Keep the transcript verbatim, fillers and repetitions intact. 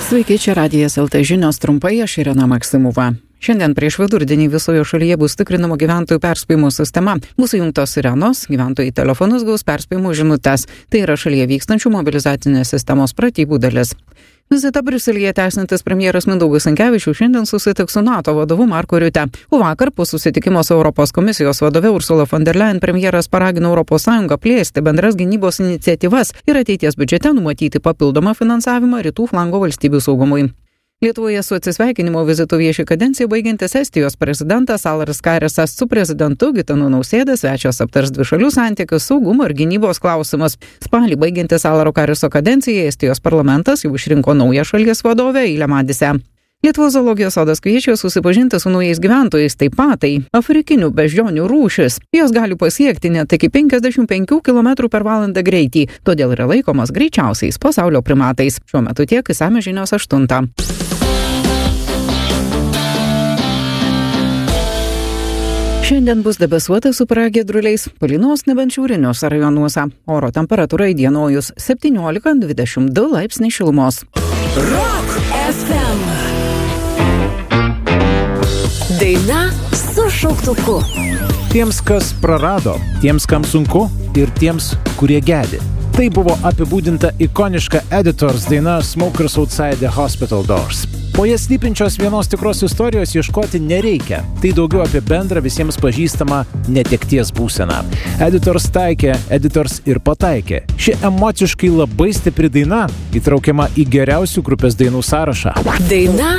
Sveiki, čia Radijas L T žinios trumpai, aš Irena Maksimova. Šiandien prieš vidurdienį visoje šalyje bus tikrinama gyventojų perspėjimo sistema. Bus įjungtos sirenos, gyventojai telefonus gaus perspėjimo žinutes. Tai yra šalyje vykstančių mobilizacinės sistemos pratybų dalis. Vizitą Briuselyje tęsiantis premjeras Mindaugas Sinkevičius šiandien susitiks su NATO vadovu Marku Riute. O vakar po susitikimo su Europos komisijos vadove Ursula von der Leyen premjeras paragino Europos Sąjungą plėsti bendras gynybos iniciatyvas ir ateities biudžete numatyti papildomą finansavimą rytų flango valstybių saugumui. Lietuvoje su atsisveikinimo vizitu vieši kadenciją baigiantis Estijos prezidentas Alaras Karesas su prezidentu Gitanu Nausėda svečias aptars dvišalius santykius, saugumo ir gynybos klausimus. Spalį baigiantis Alaro Kareso kadencijai Estijos parlamentas jau išrinko naują šalies vadovę Ilę Madisę. Lietuvos zoologijos sodas kviečia susipažinti su naujais gyventojais, taip pat tai afrikinių beždžionių rūšis. Jos gali pasiekti net iki penkiasdešimt penkių kilometrų per valandą greitį, todėl yra laikomas greičiausiais pasaulio primatais. Šiuo metu tiek, išsamios žinios aštuntą. Šiandien bus debesuota su pragiedruliais, palynos nebent šiauriniuose rajonuose. Oro temperatūra įdienojus septyniolika dvidešimt du laipsniai šilumos. Rock F M. Daina su šauktuku. Tiems, kas prarado, tiems, kam sunku ir tiems, kurie gedi. Tai buvo apibūdinta ikoniška Editors daina Smokers Outside the Hospital Doors. Po jas slypinčios vienos tikros istorijos ieškoti nereikia. Tai daugiau apie bendrą visiems pažįstamą netekties būseną. Editors taikė, Editors ir pataikė. Ši emociškai labai stipri daina įtraukiama į geriausių grupės dainų sąrašą. Daina